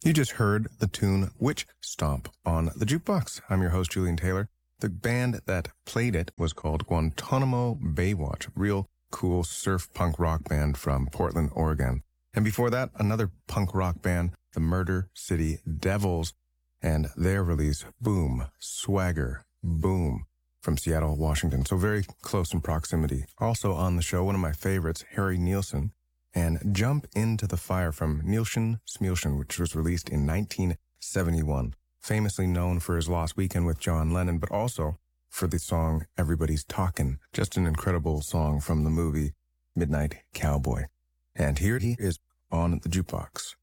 You just heard the tune Witch Stomp on the Jukebox. I'm your host, Julian Taylor. The band that played it was called Guantanamo Baywatch, a real cool surf punk rock band from Portland, Oregon. And before that, another punk rock band, the Murder City Devils, and their release, Boom, Swagger, Boom, from Seattle, Washington. So very close in proximity. Also on the show, one of my favorites, Harry Nilsson, and Jump Into the Fire from Nilsson Smilsson, which was released in 1971. Famously known for his Lost Weekend with John Lennon, but also for the song Everybody's Talkin'. Just an incredible song from the movie Midnight Cowboy. And here he is on the Jukebox.